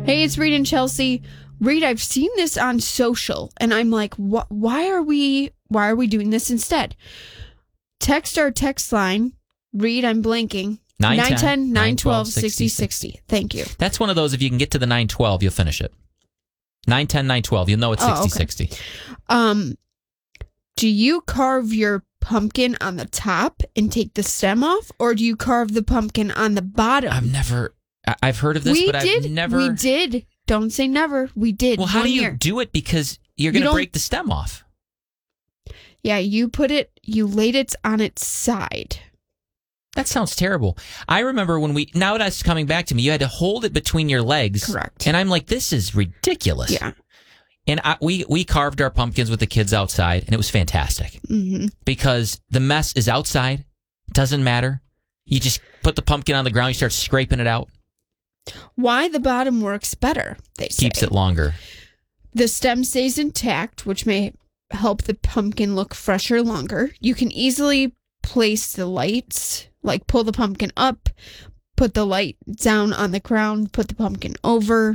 Hey, it's Reed and Chelsea. Reed, I've seen this on social, and I'm like, why are we doing this instead? Text our text line. Reed, I'm blanking. 910-912-6060. Thank you. That's one of those, if you can get to the 912, you'll finish it. 910-912, you'll know it's 6060. Okay. Do you carve your pumpkin on the top and take the stem off, or do you carve the pumpkin on the bottom? I've heard of this, I've never... We did. Don't say never. We did. Well, how do you do it? Because you're going to break the stem off. Yeah, you laid it on its side. That sounds terrible. I remember now that's coming back to me, you had to hold it between your legs. Correct. And I'm like, this is ridiculous. Yeah. And we carved our pumpkins with the kids outside, and it was fantastic. Mm-hmm. Because the mess is outside. It doesn't matter. You just put the pumpkin on the ground, you start scraping it out. Why the bottom works better, they say. Keeps it longer. The stem stays intact, which may help the pumpkin look fresher longer. You can easily place the lights, like pull the pumpkin up, put the light down on the ground, put the pumpkin over.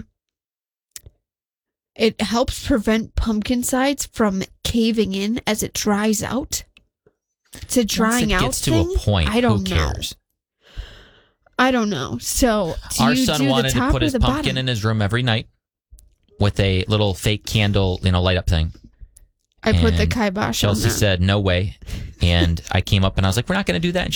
It helps prevent pumpkin sides from caving in as it dries out. It's a drying out thing. Once it gets to a point, who cares? I don't know. So, our son wanted to put his pumpkin in his room every night with a little fake candle, light up thing. I put the kibosh on that. Chelsea said, no way. And I came up and I was like, we're not going to do that. And